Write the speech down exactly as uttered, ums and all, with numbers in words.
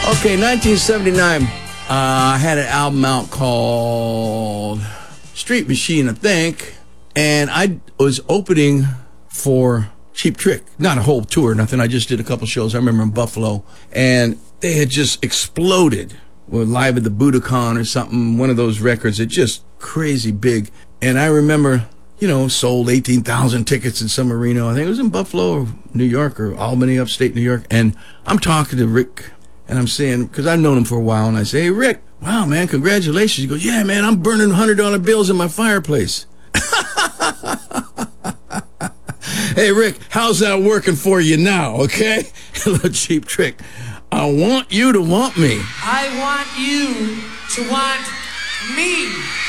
Okay, nineteen seventy-nine, uh, I had an album out called Street Machine, I think, and I was opening for Cheap Trick. Not a whole tour, nothing. I just did a couple shows. I remember in Buffalo, and they had just exploded with Live at the Budokan or something, one of those records. It just crazy big. And I remember, you know, sold eighteen thousand tickets in some arena. I think it was in Buffalo or New York or Albany, upstate New York. And I'm talking to Rick, and I'm saying, because I've known him for a while, and I say, hey, Rick, wow, man, congratulations. He goes, yeah, man, I'm burning one hundred dollar bills in my fireplace. Hey, Rick, how's that working for you now, okay? A little Cheap Trick. I want you to want me. I want you to want me.